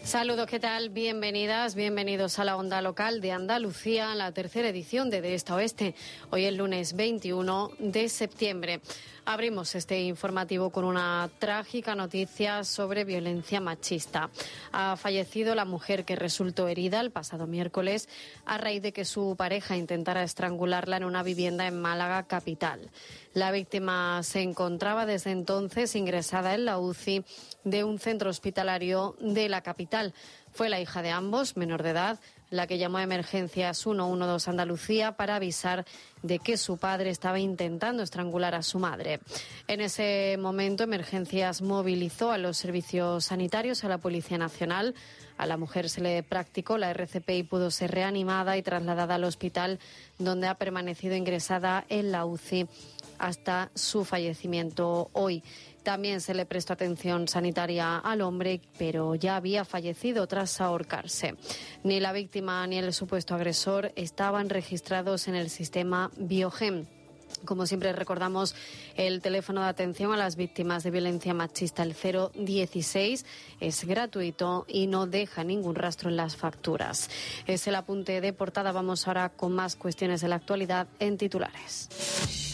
Saludos, ¿qué tal? Bienvenidas, bienvenidos a la Onda Local de Andalucía, la tercera edición de Esta a Oeste. Hoy es lunes 21 de septiembre. Abrimos este informativo con una trágica noticia sobre violencia machista. Ha fallecido la mujer que resultó herida el pasado miércoles a raíz de que su pareja intentara estrangularla en una vivienda en Málaga capital. La víctima se encontraba desde entonces ingresada en la UCI de un centro hospitalario de la capital. Fue la hija de ambos, menor de edad, la que llamó a Emergencias 112 Andalucía para avisar de que su padre estaba intentando estrangular a su madre. En ese momento, Emergencias movilizó a los servicios sanitarios, a la Policía Nacional. A la mujer se le practicó la RCP y pudo ser reanimada y trasladada al hospital, donde ha permanecido ingresada en la UCI hasta su fallecimiento hoy. También se le prestó atención sanitaria al hombre, pero ya había fallecido tras ahorcarse. Ni la víctima ni el supuesto agresor estaban registrados en el sistema Biogen. Como siempre recordamos el teléfono de atención a las víctimas de violencia machista, el 016, es gratuito y no deja ningún rastro en las facturas. Es el apunte de portada. Vamos ahora con más cuestiones de la actualidad en titulares.